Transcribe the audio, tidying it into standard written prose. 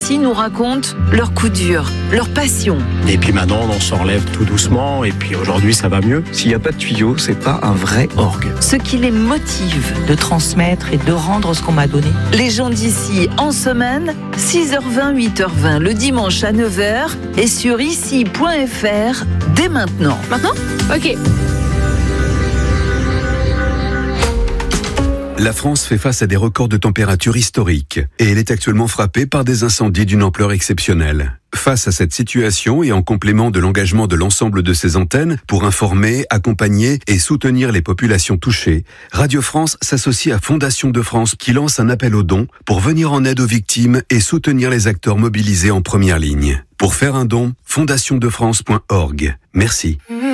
ici nous racontent leurs coups durs, leur passion. Et puis maintenant, on s'en relève tout doucement, et puis aujourd'hui, ça va mieux. S'il n'y a pas de tuyau, c'est pas un vrai orgue. Ce qui les motive de transmettre et de rendre ce qu'on m'a donné. Les gens d'ici en semaine, 6h20, 8h20, le dimanche à 9h et sur ici.fr dès maintenant. Maintenant ? Ok. La France fait face à des records de température historiques et elle est actuellement frappée par des incendies d'une ampleur exceptionnelle. Face à cette situation et en complément de l'engagement de l'ensemble de ses antennes pour informer, accompagner et soutenir les populations touchées, Radio France s'associe à Fondation de France qui lance un appel aux dons pour venir en aide aux victimes et soutenir les acteurs mobilisés en première ligne. Pour faire un don, fondationdefrance.org. Merci.